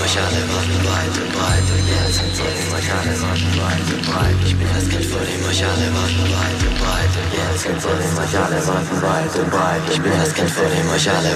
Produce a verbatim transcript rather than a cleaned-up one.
euch alle warten weit und breit. Und jetzt vor dem euch alle warten weit und breit. Ich bin das Kind, vor dem euch alle warten weit und breit. Und jetzt vor dem euch alle warten weit und breit. Ich bin das Kind, vor dem euch alle